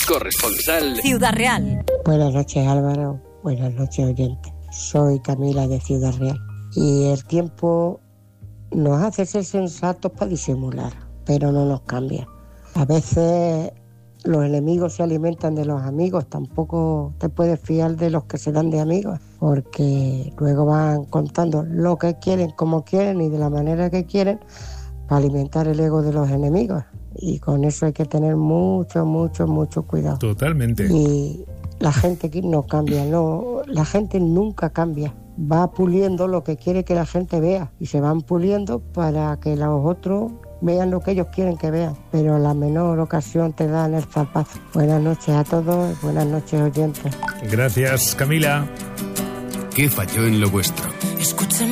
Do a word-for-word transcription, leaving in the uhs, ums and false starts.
Corresponsal Ciudad Real. Buenas noches, Álvaro. Buenas noches, oyentes. Soy Camila de Ciudad Real. Y el tiempo nos hace ser sensatos para disimular, pero no nos cambia. A veces los enemigos se alimentan de los amigos. Tampoco te puedes fiar de los que se dan de amigos, porque luego van contando lo que quieren, como quieren y de la manera que quieren para alimentar el ego de los enemigos. Y con eso hay que tener mucho, mucho, mucho cuidado. Totalmente. Y la gente aquí no cambia, no, la gente nunca cambia. Va puliendo lo que quiere que la gente vea y se van puliendo para que los otros vean lo que ellos quieren que vean. Pero la menor ocasión te dan el zapazo. Buenas noches a todos, buenas noches, oyentes. Gracias, Camila. ¿Qué falló en lo vuestro? Escúchame.